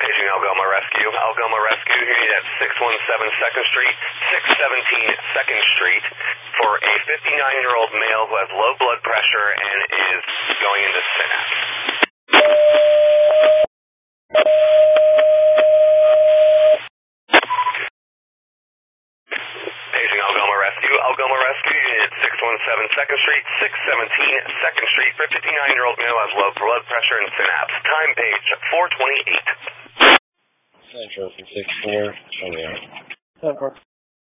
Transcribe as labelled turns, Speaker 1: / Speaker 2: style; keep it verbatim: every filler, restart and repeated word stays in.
Speaker 1: Paging Algoma Rescue. Algoma Rescue, you need at six one seven second Street, six seventeen second Street for a fifty-nine-year-old male who has low blood pressure and is going into synapse. Paging Algoma Rescue. Algoma Rescue, you need at six one seven second Street, six seventeen second Street for a fifty-nine-year-old male who has low blood pressure and synapse. Time page four twenty-eight.
Speaker 2: Central from six four. Oh, yeah.
Speaker 3: ten four.